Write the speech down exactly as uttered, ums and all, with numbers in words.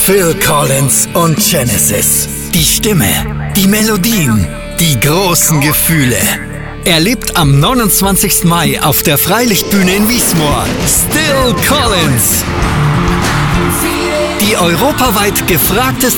Phil Collins und Genesis. Die Stimme, die Melodien, die großen Gefühle. Erlebt am neunundzwanzigsten Mai auf der Freilichtbühne in Wiesmoor Still Collins. Die europaweit gefragteste